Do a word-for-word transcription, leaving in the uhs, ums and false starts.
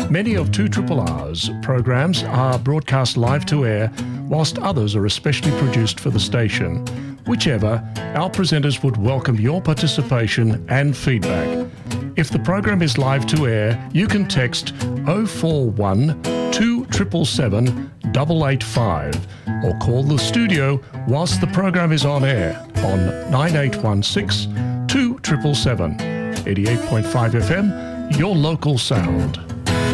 Many of two R R's programs are broadcast live to air, whilst others are especially produced for the station. Whichever, our presenters would welcome your participation and feedback. If the program is live to air, you can text oh four one, two seven seven, seven eight eight five or call the studio whilst the program is on air on nine eight one six, two seven seven seven. eighty-eight point five F M, your local sound.